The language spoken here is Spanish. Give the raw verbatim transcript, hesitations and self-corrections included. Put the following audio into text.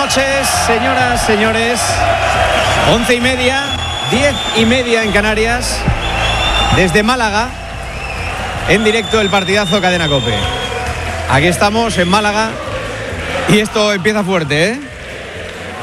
noches, señoras, señores. Once y media, diez y media en Canarias. Desde Málaga, en directo el partidazo Cadena COPE. Aquí estamos en Málaga y esto empieza fuerte, ¿eh?